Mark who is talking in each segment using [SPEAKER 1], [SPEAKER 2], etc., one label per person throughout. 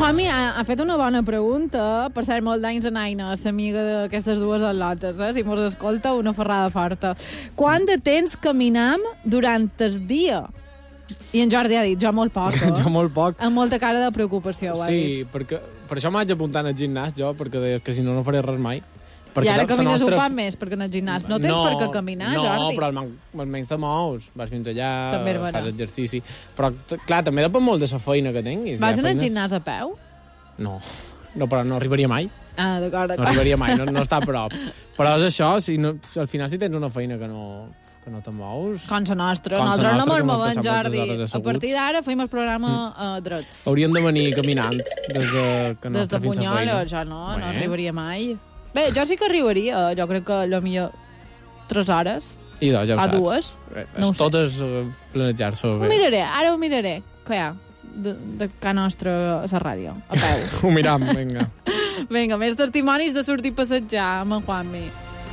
[SPEAKER 1] Juanmi ha fet una bona pregunta. Per cert, molt d'anys en Aina, l'amiga d'aquestes dues al·lotes, si mos escolta, una ferrada forta. Quant de temps caminam durant el dia? I en Jordi ha dit, jo molt poc.
[SPEAKER 2] Jo molt poc.
[SPEAKER 1] Amb molta cara de preocupació, ho ha dit.
[SPEAKER 2] Sí, perquè per això m'haig apuntat al gimnàs, jo, perquè deies que si no, no faré res mai. Perquè
[SPEAKER 1] I ara camines un poc més, perquè en el gimnàs no tens per què caminar, Jordi.
[SPEAKER 2] No, però almenys te mous, vas fins allà, fas exercici. Però, clar, també depèn molt de la feina que tinguis.
[SPEAKER 1] Vas en el gimnàs a peu?
[SPEAKER 2] No, però no arribaria mai.
[SPEAKER 1] Ah, d'acord.
[SPEAKER 2] No arribaria mai, no està a prop. Però és això, al final si tens una feina que no te mous...
[SPEAKER 1] Com la nostra. Nosaltres no mos movem, Jordi. A partir d'ara fem el programa drets.
[SPEAKER 2] Hauríem de venir caminant des de
[SPEAKER 1] Bunyola, jo no arribaria mai. Bé, jo sí que arribaria, jo crec que millor 3 hores.
[SPEAKER 2] I doncs, ja ho saps.
[SPEAKER 1] A 2.
[SPEAKER 2] No tot és planejar-se bé.
[SPEAKER 1] Ho miraré, que hi ha de ca nostra a la ràdio, a peu.
[SPEAKER 2] Ho miram, vinga.
[SPEAKER 1] Vinga, més testimonis de sortir a passejar amb en Juanmi.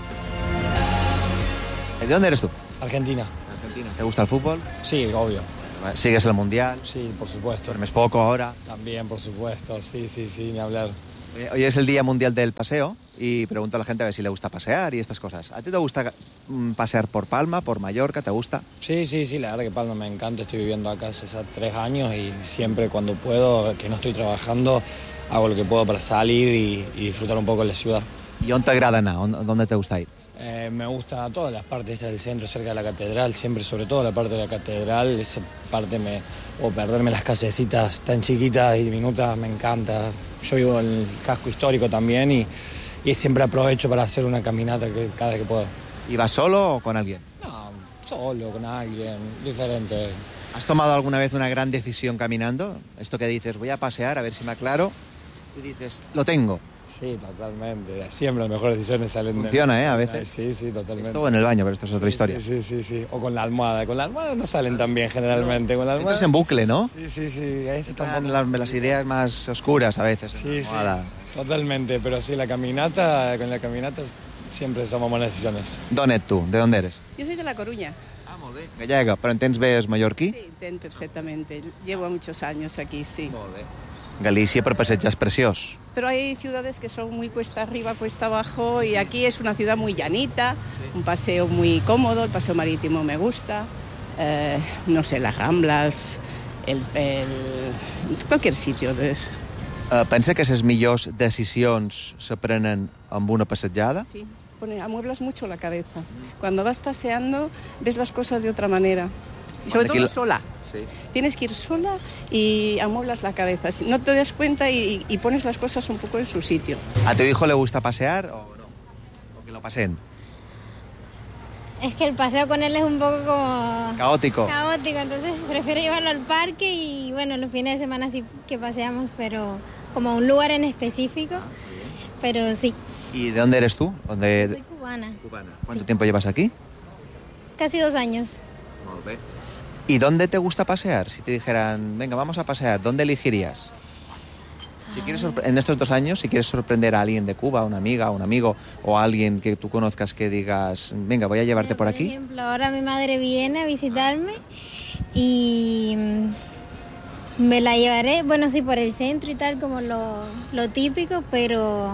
[SPEAKER 3] ¿De dónde eres tú?
[SPEAKER 4] Argentina.
[SPEAKER 3] Argentina. ¿Te gusta el fútbol?
[SPEAKER 4] Sí, obvio.
[SPEAKER 3] ¿Sigues el Mundial?
[SPEAKER 4] Sí, por supuesto.
[SPEAKER 3] ¿Duermes poco ahora?
[SPEAKER 4] También, por supuesto. Sí, ni hablar.
[SPEAKER 3] Hoy es el Día Mundial del Paseo y pregunto a la gente a ver si le gusta pasear y estas cosas. ¿A ti te gusta pasear por Palma, por Mallorca? ¿Te gusta?
[SPEAKER 4] Sí, la verdad que Palma me encanta. Estoy viviendo acá hace 3 años y siempre cuando puedo, que no estoy trabajando, hago lo que puedo para salir y disfrutar un poco de la ciudad.
[SPEAKER 3] ¿Y dónde te agrada nada? ¿Dónde te gusta ir?
[SPEAKER 4] Me gusta todas las partes del centro, cerca de la catedral, siempre, sobre todo la parte de la catedral, esa parte o perderme las callecitas tan chiquitas y diminutas, me encanta. Yo vivo en el casco histórico también y siempre aprovecho para hacer una caminata cada vez que puedo.
[SPEAKER 3] ¿Y vas solo o con alguien?
[SPEAKER 4] No, solo, con alguien, diferente.
[SPEAKER 3] ¿Has tomado alguna vez una gran decisión caminando? Esto que dices, voy a pasear a ver si me aclaro, y dices, lo tengo.
[SPEAKER 4] Sí, totalmente. Siempre las mejores decisiones salen de...
[SPEAKER 3] Funciona, a veces.
[SPEAKER 4] Sí, totalmente.
[SPEAKER 3] Esto en el baño, pero esto es otra historia.
[SPEAKER 4] Sí. O con la almohada. Con la almohada no salen tan bien generalmente. Con la almohada...
[SPEAKER 3] Entras en bucle, ¿no?
[SPEAKER 4] Sí. Ahí se están
[SPEAKER 3] las ideas más oscuras a veces.
[SPEAKER 4] Sí, totalmente. Pero sí, con la caminata siempre somos buenas decisiones.
[SPEAKER 3] ¿D'on ets tú? ¿De dónde eres?
[SPEAKER 5] Yo soy de La Coruña.
[SPEAKER 3] Ah, molt bé. Gallega. ¿Pero entens bé el mallorquí?
[SPEAKER 5] Sí, entiendo perfectamente. Llevo muchos años aquí, sí.
[SPEAKER 3] Molt bé. Galicia per passejar és preciós.
[SPEAKER 5] Pero hay ciudades que son muy cuesta arriba, cuesta abajo, y aquí es una ciudad muy llanita, un paseo muy cómodo, el paseo marítimo me gusta, no sé, las Ramblas, cualquier sitio.
[SPEAKER 3] Pensa que les millors decisions se prenen amb una passejada?
[SPEAKER 5] Sí, amueblas mucho la cabeza. Cuando vas paseando ves las cosas de otra manera. Y sobre todo sola.
[SPEAKER 3] Sí.
[SPEAKER 5] Tienes que ir sola y amueblas la cabeza. No te das cuenta y pones las cosas un poco en su sitio.
[SPEAKER 3] ¿A tu hijo le gusta pasear o no? ¿O que lo pasen?
[SPEAKER 6] Es que el paseo con él es un poco como...
[SPEAKER 3] Caótico,
[SPEAKER 6] entonces prefiero llevarlo al parque y bueno, los fines de semana sí que paseamos, pero como a un lugar en específico, pero sí.
[SPEAKER 3] ¿Y de dónde eres tú?
[SPEAKER 6] Soy cubana.
[SPEAKER 3] ¿Cuánto tiempo llevas aquí?
[SPEAKER 6] Casi 2 años.
[SPEAKER 3] Molt bé. ¿Y dónde te gusta pasear? Si te dijeran, venga, vamos a pasear, ¿dónde elegirías? Si quieres en estos 2 años, si quieres sorprender a alguien de Cuba, una amiga, un amigo, o a alguien que tú conozcas que digas, venga, voy a llevarte por aquí.
[SPEAKER 6] Por ejemplo, ahora mi madre viene a visitarme y me la llevaré, bueno, sí, por el centro y tal, como lo típico, pero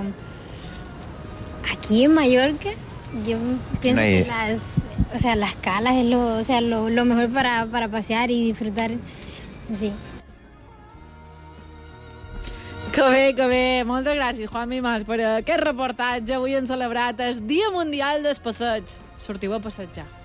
[SPEAKER 6] aquí en Mallorca yo pienso que las calas es lo mejor para pasear y disfrutar, sí.
[SPEAKER 1] Que bé. Moltes gràcies, Juanmi Mas, per aquest reportatge. Avui hem celebrat el Dia Mundial del Passeig. Sortiu a passejar.